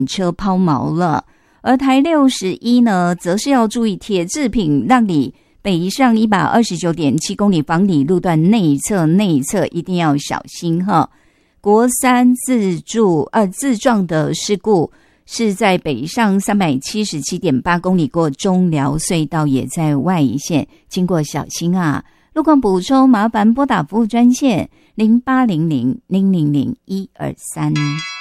车抛锚了。而台61呢，则是要注意铁制品让你北上129.7公里房里路段内侧一定要小心哈。国三自撞的事故是在北上377.8公里过中寮隧道，也在外线，经过小心啊。路况补充麻烦拨打服务专线0800-000-123。